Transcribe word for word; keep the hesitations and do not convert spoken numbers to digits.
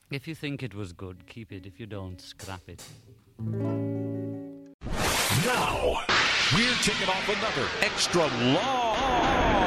If you think it was good, keep it. If you don't, scrap it. Now, we're kicking off another extra long